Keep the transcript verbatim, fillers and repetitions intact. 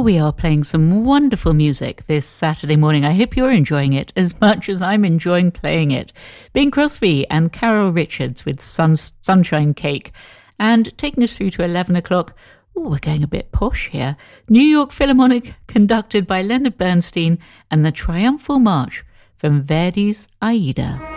we are playing some wonderful music this Saturday morning. I hope you're enjoying it as much as I'm enjoying playing it. Bing Crosby and Carol Richards with Sun- Sunshine Cake. And taking us through to eleven o'clock, ooh, we're going a bit posh here. New York Philharmonic, conducted by Leonard Bernstein, and the Triumphal March from Verdi's Aida.